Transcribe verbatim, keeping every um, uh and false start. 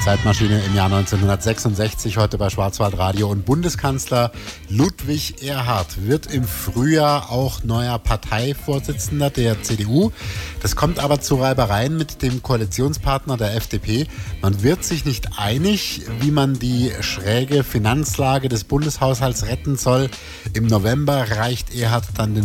Zeitmaschine im Jahr neunzehnhundertsechsundsechzig, heute bei Schwarzwaldradio. Und Bundeskanzler Ludwig Erhard wird im Frühjahr auch neuer Parteivorsitzender der C D U. Das kommt aber zu Reibereien mit dem Koalitionspartner der F D P. Man wird sich nicht einig, wie man die schräge Finanzlage des Bundeshaushalts retten soll. Im November reicht Erhard dann den